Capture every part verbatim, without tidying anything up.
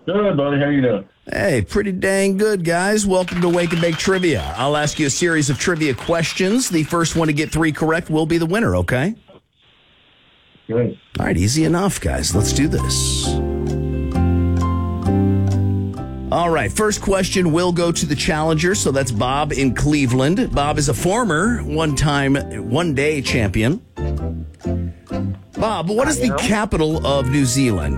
Good, buddy. How you doing? Hey, pretty dang good, guys. Welcome to Wake and Bake Trivia. I'll ask you a series of trivia questions. The first one to get three correct will be the winner, okay? Good. All right, easy enough, guys. Let's do this. All right, first question will go to the challenger, so that's Bob in Cleveland. Bob is a former one-time, one-day champion. Bob, what is the capital of New Zealand?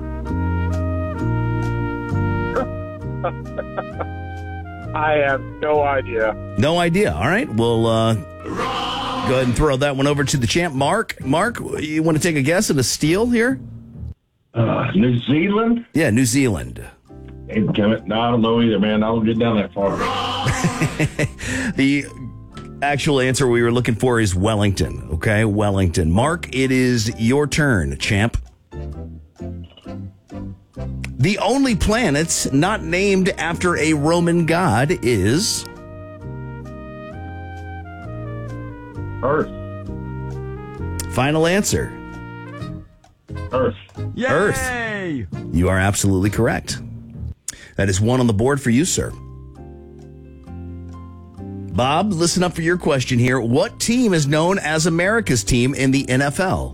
I have no idea. No idea. All right, we'll uh, go ahead and throw that one over to the champ. Mark, Mark, you want to take a guess at a steal here? Uh, New Zealand? Yeah, New Zealand. Hey, damn it. No, I don't know either, man. I don't get down that far. The actual answer we were looking for is Wellington. Okay, Wellington. Mark, it is your turn, champ. The only planet not named after a Roman god is Earth. Final answer. Earth. Yay! Earth. You are absolutely correct. That is one on the board for you, sir. Bob, listen up for your question here. What team is known as America's team in the N F L?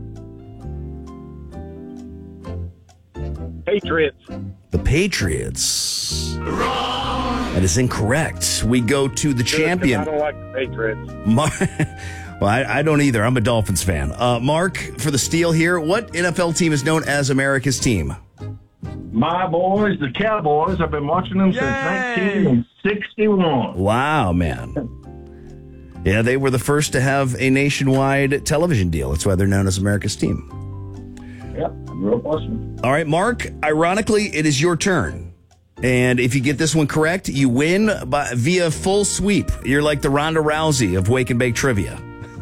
Patriots. The Patriots. That is incorrect. We go to the champion. I don't like the Patriots. Mar- well, I, I don't either. I'm a Dolphins fan. Uh, Mark, for the steal here, what N F L team is known as America's team? My boys, the Cowboys. I've been watching them Yay! since nineteen sixty-one. Wow, man. Yeah, they were the first to have a nationwide television deal. That's why they're known as America's team. Yep, I grew up watching. All right, Mark, ironically, it is your turn. And if you get this one correct, you win by, via full sweep. You're like the Ronda Rousey of Wake and Bake Trivia.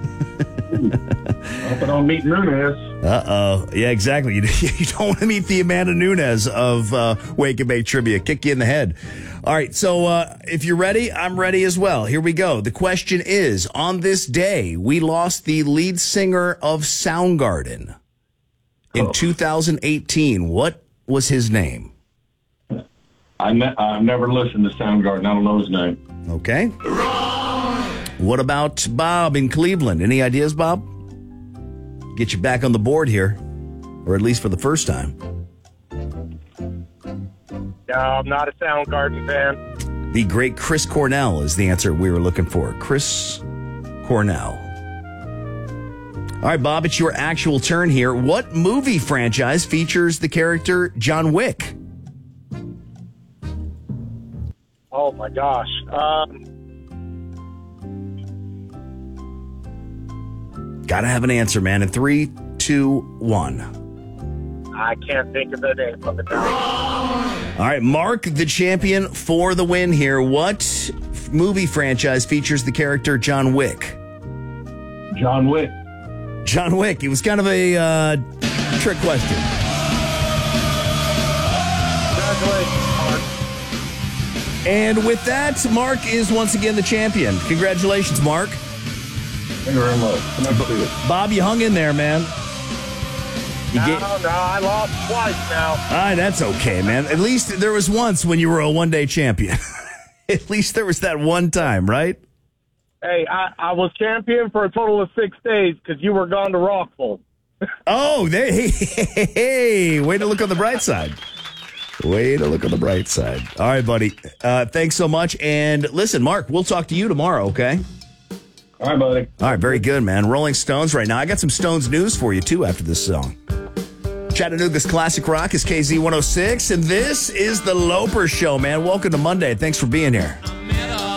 I hope I don't meet Nunez. Uh-oh. Yeah, exactly. You, you don't want to meet the Amanda Nunes of uh, Wake and Bake Trivia. Kick you in the head. All right, so uh, if you're ready, I'm ready as well. Here we go. The question is, on this day, we lost the lead singer of Soundgarden. In Oh. two thousand eighteen, what was his name? I ne- I've never listened to Soundgarden. I don't know his name. Okay. What about Bob in Cleveland? Any ideas, Bob? Get you back on the board here, or at least for the first time. No, I'm not a Soundgarden fan. The great Chris Cornell is the answer we were looking for. Chris Cornell. All right, Bob, it's your actual turn here. What movie franchise features the character John Wick? Oh, my gosh. Um, Gotta have an answer, man. In three, two, one. I can't think of the name of it now. All right, Mark, the champion for the win here. What movie franchise features the character John Wick? John Wick. John Wick. It was kind of a uh, trick question. Congratulations, Mark. And with that, Mark is once again the champion. Congratulations, Mark. Thank you very much. Come on, see it. Bob, you hung in there, man. You No, get- no, I lost twice now. All right, that's okay, man. At least there was once when you were a one-day champion. At least there was that one time, right? Hey, I, I was champion for a total of six days because you were gone to Rockville. Oh, there, hey, hey, hey, hey, way to look on the bright side. Way to look on the bright side. All right, buddy. Uh, thanks so much. And listen, Mark, we'll talk to you tomorrow, okay? All right, buddy. All right, very good, man. Rolling Stones right now. I got some Stones news for you, too, after this song. Chattanooga's Classic Rock is K Z one oh six, and this is the Loper Show, man. Welcome to Monday. Thanks for being here.